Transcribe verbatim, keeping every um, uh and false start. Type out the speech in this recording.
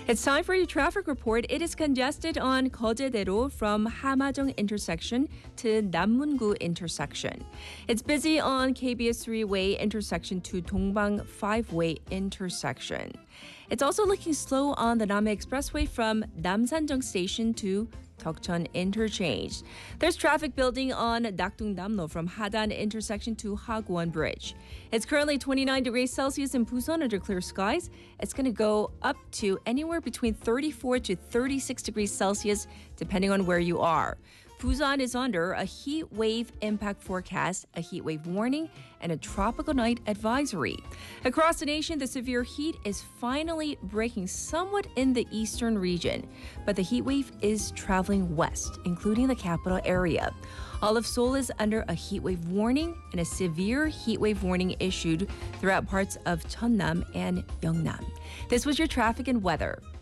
It's time for your traffic report. It is congested on Geoje-daero from Hamajong intersection to Nammungu intersection. It's busy on K B S three-way intersection to Dongbang five-way intersection. It's also looking slow on the Namhae Expressway from Namsanjeong Station to Deokjeon Interchange. There's traffic building on Nakdong-Namno from Hadan intersection to Hagwon Bridge. It's currently twenty-nine degrees Celsius in Busan under clear skies. It's going to go up to anywhere between thirty-four to thirty-six degrees Celsius depending on where you are. Busan is under a heat wave impact forecast, a heat wave warning, and a tropical night advisory. Across the nation, the severe heat is finally breaking somewhat in the eastern region, but the heat wave is traveling west, including the capital area. All of Seoul is under a heat wave warning and a severe heat wave warning issued throughout parts of Cheonnam and Yeongnam. This was your traffic and weather.